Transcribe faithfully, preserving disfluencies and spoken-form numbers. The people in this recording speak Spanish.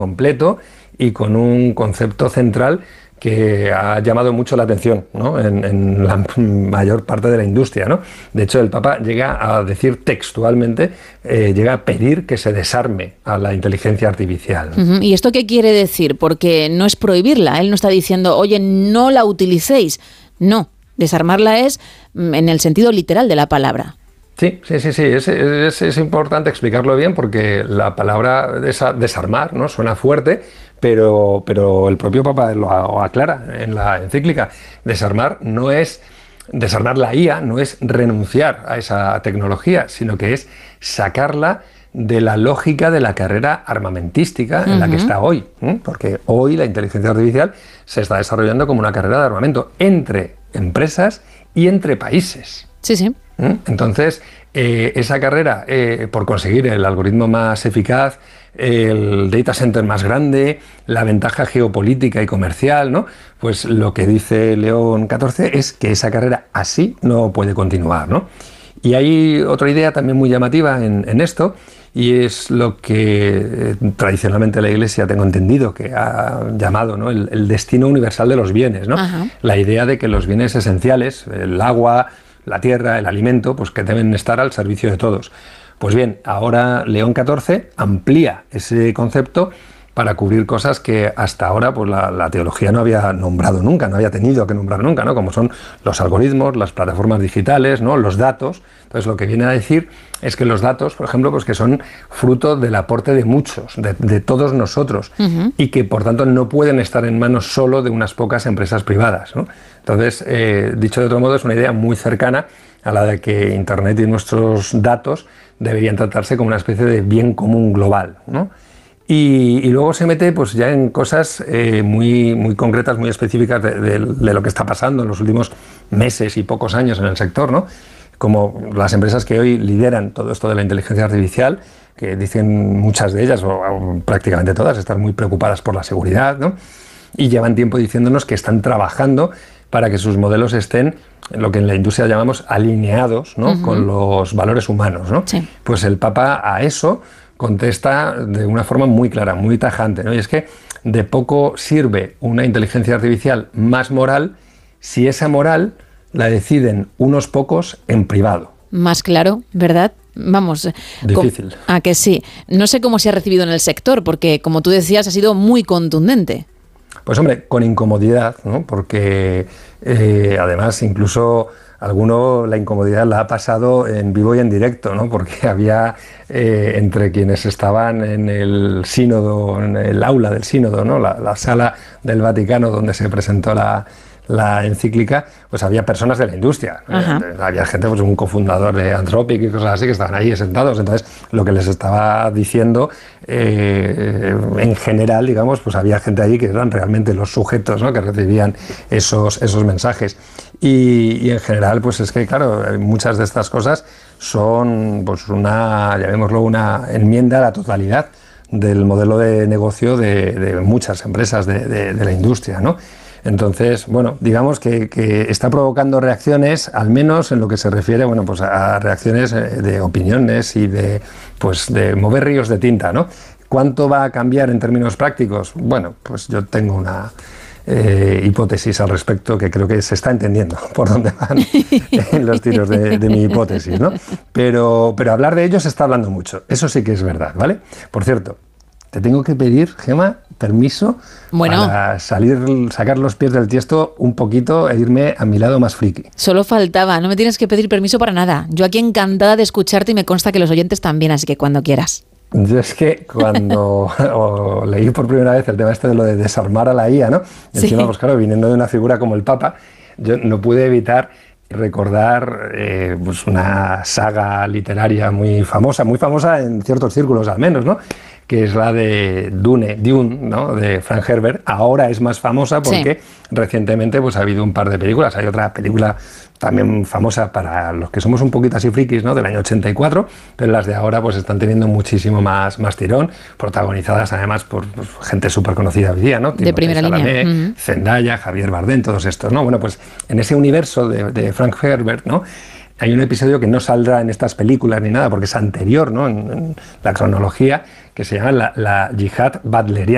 completo y con un concepto central que ha llamado mucho la atención, ¿no? en, en la mayor parte de la industria, ¿no? De hecho, el Papa llega a decir textualmente, eh, llega a pedir que se desarme a la inteligencia artificial, ¿no? Uh-huh. ¿Y esto qué quiere decir? Porque no es prohibirla, él no está diciendo, oye, no la utilicéis. No, desarmarla es en el sentido literal de la palabra. Sí, sí, sí, sí. Es, es, es importante explicarlo bien porque la palabra desa, desarmar, ¿no? Suena fuerte, pero, pero el propio Papa lo aclara en la encíclica. Desarmar no es desarmar la I A, no es renunciar a esa tecnología, sino que es sacarla de la lógica de la carrera armamentística en uh-huh. la que está hoy, ¿eh? Porque hoy la inteligencia artificial se está desarrollando como una carrera de armamento entre empresas y entre países. Sí, sí. Entonces, eh, esa carrera eh, por conseguir el algoritmo más eficaz, el data center más grande, la ventaja geopolítica y comercial, ¿no? Pues lo que dice León catorce es que esa carrera así no puede continuar, ¿no? Y hay otra idea también muy llamativa en, en esto, y es lo que eh, tradicionalmente la Iglesia, tengo entendido, que ha llamado, ¿no? el, el destino universal de los bienes, ¿no? Ajá. La idea de que los bienes esenciales, el agua, la tierra, el alimento, pues que deben estar al servicio de todos. Pues bien, ahora León catorce amplía ese concepto para cubrir cosas que hasta ahora pues la, la teología no había nombrado nunca, no había tenido que nombrar nunca, ¿no? Como son los algoritmos, las plataformas digitales, ¿no? Los datos. Entonces lo que viene a decir es que los datos, por ejemplo, pues que son fruto del aporte de muchos, de, de todos nosotros, uh-huh. y que por tanto no pueden estar en manos solo de unas pocas empresas privadas, ¿no? Entonces, eh, dicho de otro modo, es una idea muy cercana a la de que Internet y nuestros datos deberían tratarse como una especie de bien común global, ¿no? Y, y luego se mete pues ya en cosas eh, muy, muy concretas, muy específicas de, de, de lo que está pasando en los últimos meses y pocos años en el sector, ¿no? Como las empresas que hoy lideran todo esto de la inteligencia artificial, que dicen muchas de ellas, o, o prácticamente todas, están muy preocupadas por la seguridad, ¿no? Y llevan tiempo diciéndonos que están trabajando para que sus modelos estén, en lo que en la industria llamamos alineados, ¿no? Uh-huh. Con los valores humanos, ¿no? Sí. Pues el Papa a eso contesta de una forma muy clara, muy tajante, ¿no? Y es que de poco sirve una inteligencia artificial más moral si esa moral la deciden unos pocos en privado. Más claro, ¿verdad? Vamos. Difícil. ¿A que sí? No sé cómo se ha recibido en el sector, porque, como tú decías, ha sido muy contundente. Pues hombre, con incomodidad, ¿no? Porque eh, además incluso alguno la incomodidad la ha pasado en vivo y en directo, ¿no? Porque había eh, entre quienes estaban en el sínodo, en el aula del sínodo, ¿no? La, la sala del Vaticano donde se presentó la, la encíclica, pues había personas de la industria. Eh, había gente, pues un cofundador de Anthropic y cosas así que estaban ahí sentados. Entonces, lo que les estaba diciendo, eh, en general, digamos, pues había gente allí que eran realmente los sujetos, ¿no? Que recibían esos, esos mensajes. Y, y en general, pues es que, claro, muchas de estas cosas son, pues una, llamémoslo, una enmienda a la totalidad del modelo de negocio de, de muchas empresas de, de, de la industria, ¿no? Entonces, bueno, digamos que, que está provocando reacciones, al menos en lo que se refiere, bueno, pues a reacciones de opiniones y de, pues de mover ríos de tinta, ¿no? ¿Cuánto va a cambiar en términos prácticos? Bueno, pues yo tengo una eh, hipótesis al respecto que creo que se está entendiendo por dónde van los tiros de, de mi hipótesis, ¿no? Pero, pero hablar de ello se está hablando mucho. Eso sí que es verdad, ¿vale? Por cierto, te tengo que pedir, Gemma, permiso bueno. para salir, sacar los pies del tiesto un poquito e irme a mi lado más friki. Solo faltaba, no me tienes que pedir permiso para nada. Yo aquí encantada de escucharte y me consta que los oyentes también, así que cuando quieras. Yo es que cuando o leí por primera vez el tema este de lo de desarmar a la I A, ¿no? Sí. Encima, pues claro, viniendo de una figura como el Papa, yo no pude evitar recordar eh, pues una saga literaria muy famosa, muy famosa en ciertos círculos al menos, ¿no? Que es la de Dune, Dune, ¿no? De Frank Herbert. Ahora es más famosa porque sí. recientemente pues, ha habido un par de películas. Hay otra película también famosa para los que somos un poquito así frikis, ¿no? Del año ochenta y cuatro, pero las de ahora pues están teniendo muchísimo más, más tirón, protagonizadas además por pues, gente súper conocida hoy día, ¿no? De primera Chalamet, línea. Uh-huh. Zendaya, Javier Bardem, todos estos, ¿no? Bueno, pues en ese universo de, de Frank Herbert, ¿no? Hay un episodio que no saldrá en estas películas ni nada, porque es anterior, ¿no? En, en la cronología, que se llama la, la yihad butleriana.